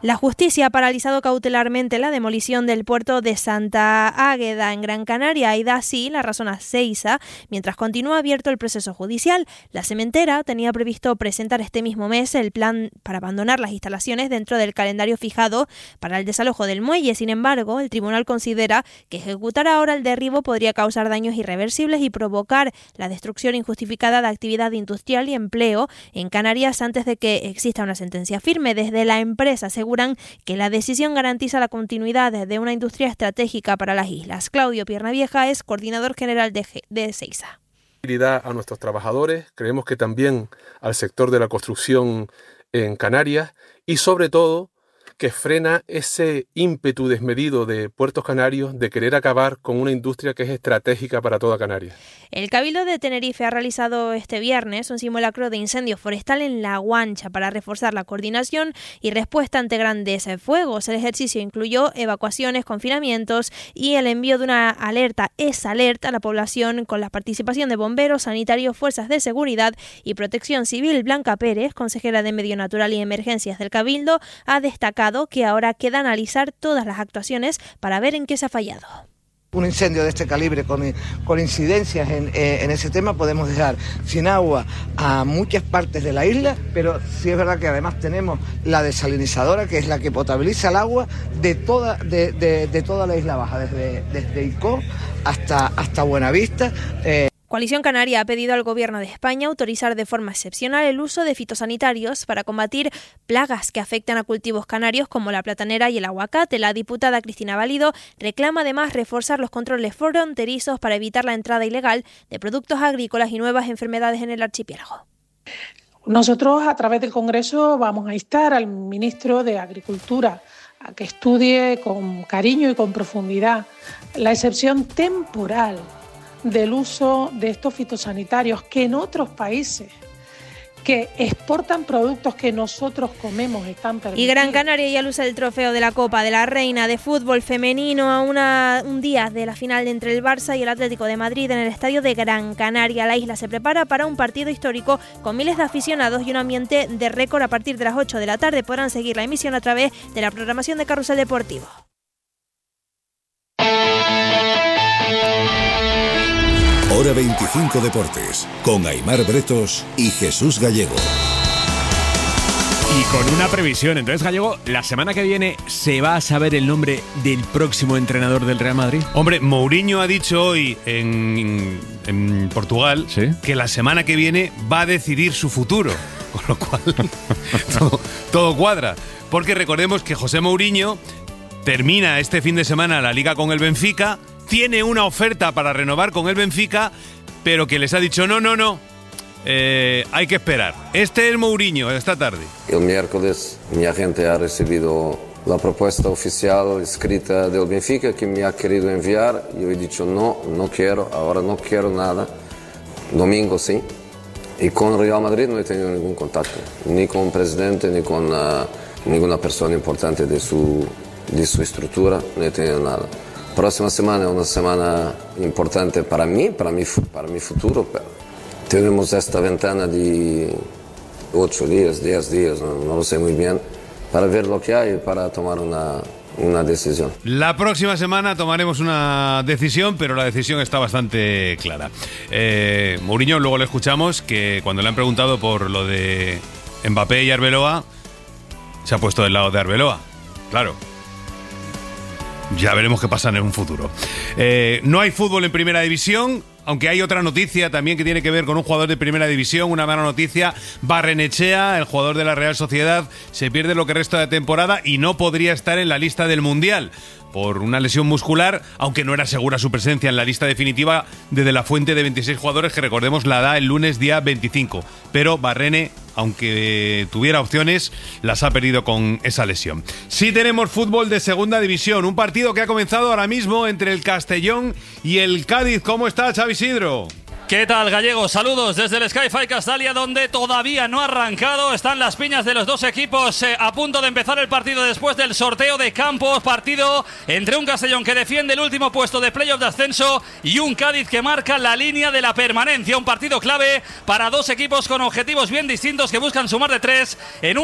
La justicia ha paralizado cautelarmente la demolición del puerto de Santa Águeda en Gran Canaria y da así la razón a Seiza mientras continúa abierto el proceso judicial. La cementera tenía previsto presentar este mismo mes el plan para abandonar las instalaciones dentro del calendario fijado para el desalojo del muelle. Sin embargo, el tribunal considera que ejecutar ahora el derribo podría causar daños irreversibles y provocar la destrucción injustificada de actividad industrial y empleo en Canarias antes de que exista una sentencia firme. Desde la empresa aseguran que la decisión garantiza la continuidad de una industria estratégica para las islas. Claudio Piernavieja es coordinador general de Seiza. A nuestros trabajadores, creemos que también al sector de la construcción en Canarias y sobre todo que frena ese ímpetu desmedido de Puertos Canarios de querer acabar con una industria que es estratégica para toda Canarias. El Cabildo de Tenerife ha realizado este viernes un simulacro de incendio forestal en La Guancha para reforzar la coordinación y respuesta ante grandes fuegos. El ejercicio incluyó evacuaciones, confinamientos y el envío de una alerta a la población con la participación de bomberos, sanitarios, fuerzas de seguridad y protección civil. Blanca Pérez, consejera de Medio Natural y Emergencias del Cabildo, ha destacado que ahora queda analizar todas las actuaciones para ver en qué se ha fallado. Un incendio de este calibre con incidencias en ese tema podemos dejar sin agua a muchas partes de la isla, pero sí es verdad que además tenemos la desalinizadora, que es la que potabiliza el agua de toda la Isla Baja, desde Icó hasta Buenavista. Coalición Canaria ha pedido al Gobierno de España autorizar de forma excepcional el uso de fitosanitarios para combatir plagas que afectan a cultivos canarios como la platanera y el aguacate. La diputada Cristina Valido reclama además reforzar los controles fronterizos para evitar la entrada ilegal de productos agrícolas y nuevas enfermedades en el archipiélago. Nosotros, a través del Congreso, vamos a instar al ministro de Agricultura a que estudie con cariño y con profundidad la excepción temporal del uso de estos fitosanitarios que en otros países que exportan productos que nosotros comemos están permitidos. Y Gran Canaria ya luce el trofeo de la Copa de la Reina de fútbol femenino a un día de la final entre el Barça y el Atlético de Madrid en el estadio de Gran Canaria. La isla se prepara para un partido histórico con miles de aficionados y un ambiente de récord. A partir de las 8 de la tarde podrán seguir la emisión a través de la programación de Carrusel Deportivo. Hora 25 Deportes, con Aimar Bretos y Jesús Gallego. Y con una previsión, entonces, Gallego, la semana que viene se va a saber el nombre del próximo entrenador del Real Madrid. Hombre, Mourinho ha dicho hoy en Portugal, ¿sí?, que la semana que viene va a decidir su futuro, con lo cual todo cuadra. Porque recordemos que José Mourinho termina este fin de semana la Liga con el Benfica, tiene una oferta para renovar con el Benfica, pero que les ha dicho no, hay que esperar. Este es Mourinho esta tarde. El miércoles mi agente ha recibido la propuesta oficial escrita del Benfica que me ha querido enviar. Yo he dicho no quiero, ahora no quiero nada. Domingo sí. Y con Real Madrid no he tenido ningún contacto, ni con el presidente, ni con ninguna persona importante de su estructura, no he tenido nada. Próxima semana es una semana importante para mí, para mi futuro. Tenemos esta ventana de 8 días, 10 días, no lo sé muy bien, para ver lo que hay y para tomar una decisión. La próxima semana tomaremos una decisión, pero la decisión está bastante clara. Mourinho, luego le escuchamos, que cuando le han preguntado por lo de Mbappé y Arbeloa, se ha puesto del lado de Arbeloa. Claro. Ya veremos qué pasa en un futuro. No hay fútbol en Primera División, aunque hay otra noticia también que tiene que ver con un jugador de Primera División, una mala noticia. Barrenechea, el jugador de la Real Sociedad, se pierde lo que resta de temporada y no podría estar en la lista del Mundial por una lesión muscular, aunque no era segura su presencia en la lista definitiva desde la fuente de 26 jugadores que, recordemos, la da el lunes día 25. Pero Barrene, aunque tuviera opciones, las ha perdido con esa lesión. Sí tenemos fútbol de Segunda División, un partido que ha comenzado ahora mismo entre el Castellón y el Cádiz. ¿Cómo está, Xavi Isidro? ¿Qué tal, Gallego? Saludos desde el Sky-Fi Castalia, donde todavía no ha arrancado. Están las piñas de los dos equipos a punto de empezar el partido después del sorteo de campos. Partido entre un Castellón que defiende el último puesto de playoff de ascenso y un Cádiz que marca la línea de la permanencia. Un partido clave para dos equipos con objetivos bien distintos que buscan sumar de 3 en un